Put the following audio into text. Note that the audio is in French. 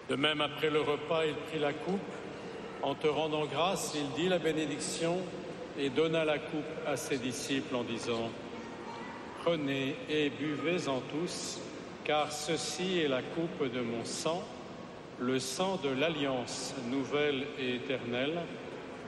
De même, après le repas, il prit la coupe. En te rendant grâce, il dit la bénédiction et donna la coupe à ses disciples en disant : « Prenez et buvez-en tous, car ceci est la coupe de mon sang, le sang de l'alliance nouvelle et éternelle,